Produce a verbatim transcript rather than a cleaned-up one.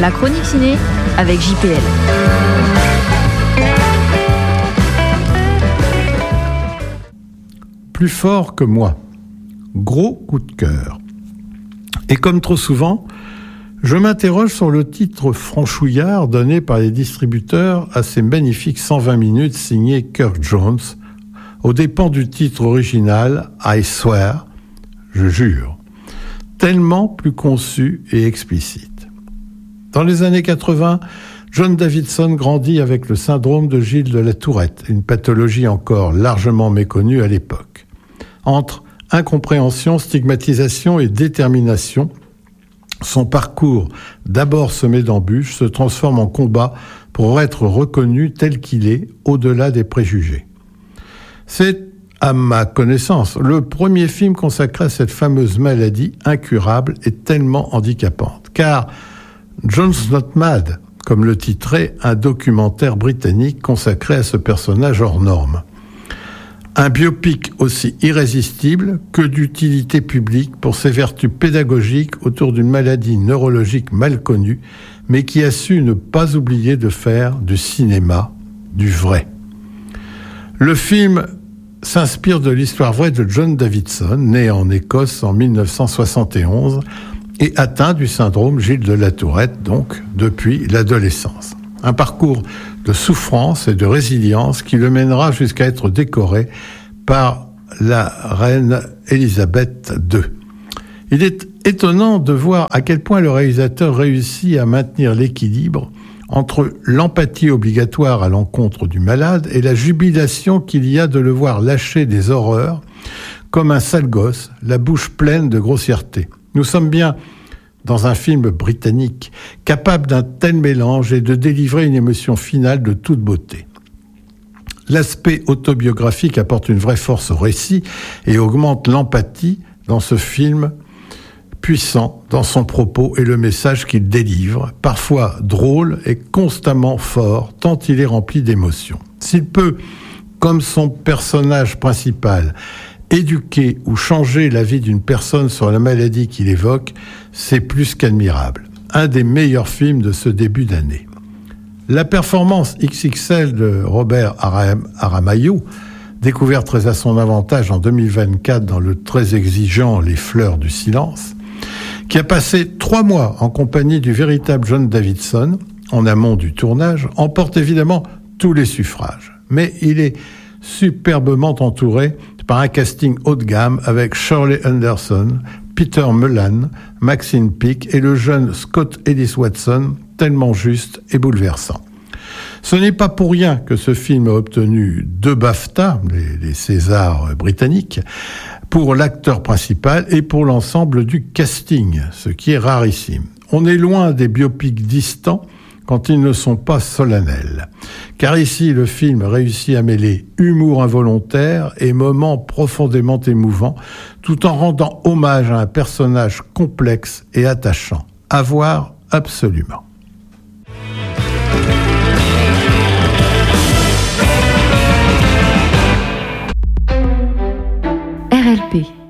La chronique ciné avec J P L. Plus fort que moi. Gros coup de cœur. Et comme trop souvent, je m'interroge sur le titre franchouillard donné par les distributeurs à ces magnifiques cent vingt minutes signées Kirk Jones, aux dépens du titre original I Swear, je jure, tellement plus conçu et explicite. Dans les années quatre-vingts, John Davidson grandit avec le syndrome de Gilles de la Tourette, une pathologie encore largement méconnue à l'époque. Entre incompréhension, stigmatisation et détermination, son parcours, d'abord semé d'embûches, se transforme en combat pour être reconnu tel qu'il est, au-delà des préjugés. C'est, à ma connaissance, le premier film consacré à cette fameuse maladie incurable et tellement handicapante. Car John's Not Mad, comme le titrait un documentaire britannique consacré à ce personnage hors norme. Un biopic aussi irrésistible que d'utilité publique pour ses vertus pédagogiques autour d'une maladie neurologique mal connue, mais qui a su ne pas oublier de faire du cinéma, du vrai. Le film s'inspire de l'histoire vraie de John Davidson, né en Écosse en dix-neuf cent soixante et onze, et atteint du syndrome Gilles de la Tourette, donc depuis l'adolescence. Un parcours de souffrance et de résilience qui le mènera jusqu'à être décoré par la reine Élisabeth deux. Il est étonnant de voir à quel point le réalisateur réussit à maintenir l'équilibre entre l'empathie obligatoire à l'encontre du malade et la jubilation qu'il y a de le voir lâcher des horreurs comme un sale gosse, la bouche pleine de grossièreté. Nous sommes bien dans un film britannique, capable d'un tel mélange et de délivrer une émotion finale de toute beauté. L'aspect autobiographique apporte une vraie force au récit et augmente l'empathie dans ce film puissant dans son propos et le message qu'il délivre, parfois drôle et constamment fort, tant il est rempli d'émotions. S'il peut, comme son personnage principal, éduquer ou changer la vie d'une personne sur la maladie qu'il évoque, c'est plus qu'admirable. Un des meilleurs films de ce début d'année. La performance X X L de Robert Aram- Aramayo, découvert très à son avantage en deux mille vingt-quatre dans le très exigeant Les Fleurs du Silence, qui a passé trois mois en compagnie du véritable John Davidson, en amont du tournage, emporte évidemment tous les suffrages. Mais il est superbement entouré par un casting haut de gamme avec Shirley Anderson, Peter Mullan, Maxine Peake et le jeune Scott Ellis Watson, tellement juste et bouleversant. Ce n'est pas pour rien que ce film a obtenu deux BAFTA, les, les Césars britanniques, pour l'acteur principal et pour l'ensemble du casting, ce qui est rarissime. On est loin des biopics distants quand ils ne sont pas solennels. Car ici, le film réussit à mêler humour involontaire et moments profondément émouvants, tout en rendant hommage à un personnage complexe et attachant. À voir absolument. R L P